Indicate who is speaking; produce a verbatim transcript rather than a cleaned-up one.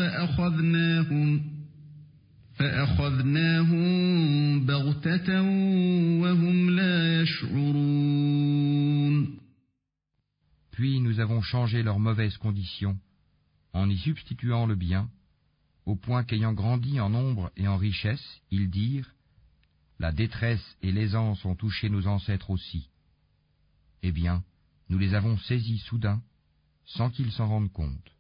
Speaker 1: فأخذناهم فأخذناهم بغتة وهم لا يشعرون.
Speaker 2: Puis nous avons changé leurs mauvaises conditions en y substituant le bien, au point qu'ayant grandi en nombre et en richesse, ils dirent « La détresse et l'aisance ont touché nos ancêtres aussi. » Eh bien, nous les avons saisis soudain, sans qu'ils s'en rendent compte.